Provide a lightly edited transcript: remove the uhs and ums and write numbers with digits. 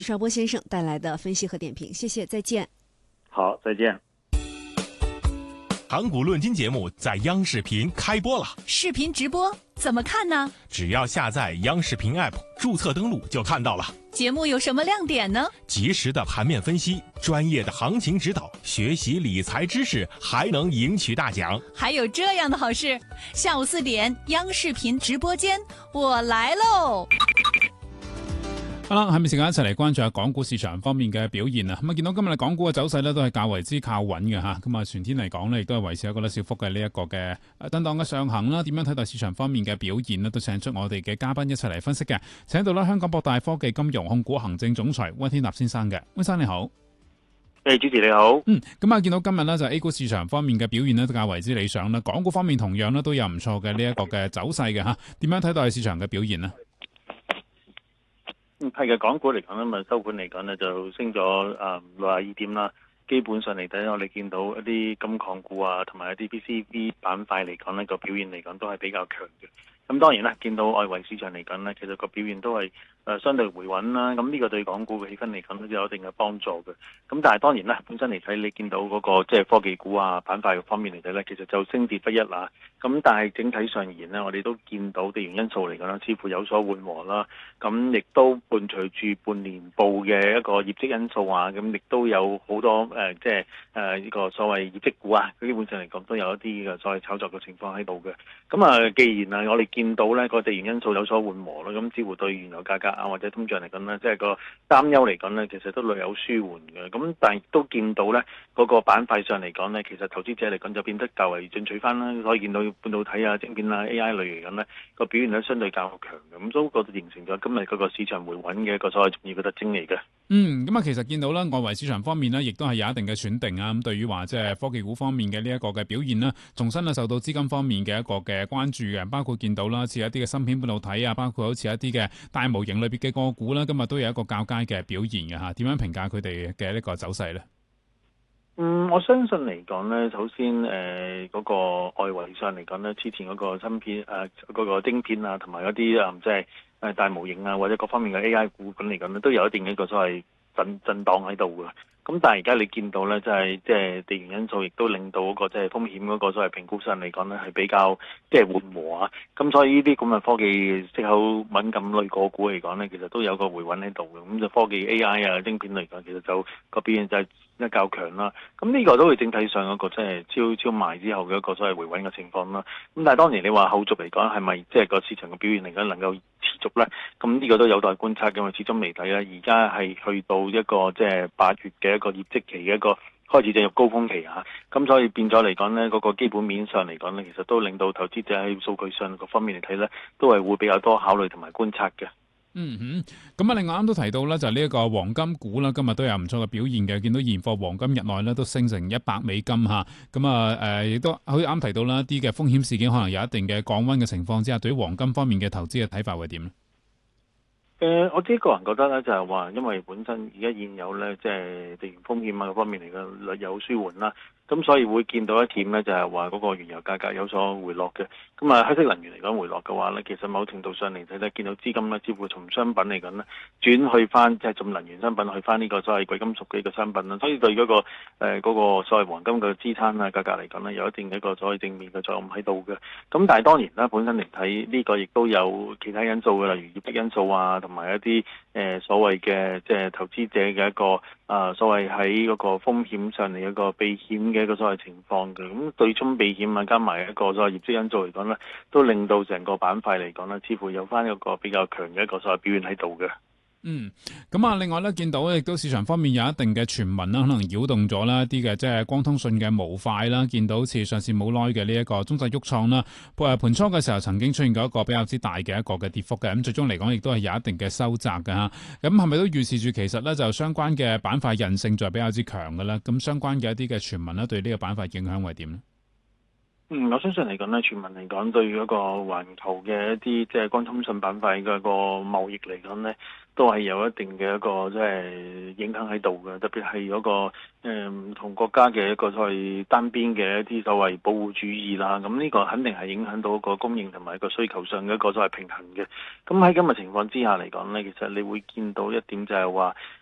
邵波先生带来的分析和点评，谢谢，再见。 好，再见。 盘古论金节目在央视频开播了， 视频直播怎么看呢？ 只要下载央视频 App， 注册登录就看到了。 节目有什么亮点呢？ 及时的盘面分析，专业的行情指导，学习理财知识，还能赢取大奖。 还有这样的好事，下午4点，央视频直播間，我來嘍！ 好啦，係咪時間一齊嚟關注下港股市場方面嘅表現啊？咁啊，見到今日港股嘅走勢咧，都係較為之靠穩嘅嚇。咁啊，全天嚟講咧，亦都係維持一個小幅嘅呢一個嘅震盪嘅上行啦。點樣睇待市場方面嘅表現呢？都請出我哋嘅嘉賓一齊嚟分析嘅。請到啦香港博大科技金融控股行政總裁溫天納先生嘅。溫生你好。 主持你好。 咁啊，見到今日咧就 A 股市場方面嘅表現咧都較為之理想啦。港股方面同樣咧都有唔錯嘅呢一個嘅走勢嘅嚇。點樣睇待市場嘅表現呢？ 係嘅，港股嚟講咧，咪收盤嚟講咧就升咗62點啦。基本上嚟睇，我哋見到一啲金礦股啊，同埋一啲 PCB 板塊嚟講呢個表現嚟講都係比較強嘅。咁當然啦，見到外圍市場嚟講呢，其實個表現都係相對回穩啦。咁呢個對港股嘅氣氛嚟講都有一定嘅幫助嘅。咁但係當然啦，本身嚟睇，你見到嗰個即係科技股啊板塊方面嚟睇呢，其實就升跌不一啦。咁但係整體上而言呢，我哋都見到地緣因素嚟講呢，似乎有所緩和啦。咁亦都伴隨住半年報嘅一個業績因素啊，咁亦都有好多即係呢個所謂業績股啊，基本上嚟講都有一啲嘅所謂炒作嘅情況喺度嘅。咁啊，既然啊我哋見到呢個地緣因素有所緩和啦，咁似乎對原油價格啊或者通脹嚟講呢，即係個擔憂嚟講呢，其實都略有舒緩嘅。咁但係都見到呢嗰個板塊上嚟講呢，其實投資者嚟講就變得較為進取翻啦。可以見到半導體啊、晶片啊、AI 類嚟講呢個表現咧相對較強嘅，咁都覺得形成咗今日嗰個市場回穩嘅一個所謂重要嘅特徵嚟嘅。 咁啊，其實見到啦，外圍市場方面呢，亦都係有一定嘅選定啊。咁對於話即係科技股方面嘅呢一個嘅表現啦，重新啊受到資金方面嘅一個嘅關注嘅，包括見到啦，似一啲嘅芯片半導體啊，包括好似一啲嘅大模型裏邊嘅個股啦，今日都有一個較佳嘅表現嘅嚇。點樣評價佢哋嘅呢個走勢咧？ 我相信嚟講呢，首先嗰個外圍上嚟講呢，之前嗰個芯片嗰個晶片啊，同埋嗰啲即係大模型啊，或者各方面嘅 AI 股份嚟講呢，都有一定嘅一個所謂震盪喺度嘅。咁但係而家你見到呢，即係地緣因素，亦都令到嗰個即係風險嗰個所謂評估上嚟講呢，係比較即係緩和啊。咁所以呢啲咁嘅科技息口敏感類個股嚟講呢，其實都有個回穩喺度嘅。咁就科技 AI 啊、晶片嚟講，其實就個表現就係較強啦。咁呢個都會整體上一個即係超賣之後嘅一個所謂回穩嘅情況啦。咁但係當然你話後續嚟講係咪即係個市場嘅表現嚟講能夠持續呢？咁呢個都有待觀察嘅，因為始終嚟睇咧，而家係去到一個即係8月嘅一個業績期嘅一個開始進入高峰期啊。咁所以變咗嚟講呢，嗰個基本面上嚟講呢，其實都令到投資者喺數據上各方面嚟睇呢，都係會比較多考慮同埋觀察嘅。 咁啊，另外啱都提到咧，就係呢一個黃金股啦，今日都有唔錯嘅表現嘅，見到現貨黃金日內咧都升成$100嚇，咁啊亦都好似啱提到啦，一啲嘅風險事件可能有一定嘅降溫嘅情況之下，對於黃金方面嘅投資嘅睇法會點咧？ 我自己個人覺得咧，就係話，因為本身而家現有咧，即係地緣風險啊嗰方面嚟嘅略有舒緩啦，咁所以會見到一點咧，就係話嗰個原油價格有所回落嘅。咁啊，黑色能源嚟講回落嘅話咧，其實某程度上嚟睇咧，見到資金咧，似乎從商品嚟講咧，轉去翻即係從能源商品去翻呢個所謂貴金屬嘅一個商品啦，所以對嗰個所謂黃金嘅資產啊價格嚟講咧，有一定嘅一個所謂正面嘅作用喺度嘅。咁但係當然啦，本身嚟睇呢個亦都有其他因素嘅，例如業績因素啊，同埋一啲所謂嘅即係投資者嘅一個所謂喺嗰個風險上嚟一個避險嘅一個所謂情況嘅。咁對沖避險啊，加埋一個所謂業績因素嚟講咧，都令到成個板塊嚟講咧，似乎有翻一個比較強嘅一個所謂表現喺度嘅。 咁啊，另外咧，見到亦都市場方面有一定嘅傳聞啦，可能擾動咗啦一啲嘅即係光通訊嘅模塊啦，見到好似上市冇耐嘅呢一個中國旭創啦，盤初嘅時候曾經出現過一個比較之大嘅一個嘅跌幅嘅，咁最終嚟講亦都係有一定嘅收窄嘅嚇。咁係咪都預示住其實咧就相關嘅板塊韌性就係比較之強嘅咧？咁相關嘅一啲嘅傳聞咧對呢個板塊影響係點咧？ 我相信嚟講咧，全民嚟講對於一個環球嘅一啲即係光通訊板塊嘅個貿易嚟講咧，都係有一定嘅一個即係影響喺度嘅。特別係嗰個唔同國家嘅一個所謂單邊嘅一啲所謂保護主義啦。咁呢個肯定係影響到一個供應同埋一個需求上嘅一個所謂平衡嘅。咁喺今日情況之下嚟講咧，其實你會見到一點就係話，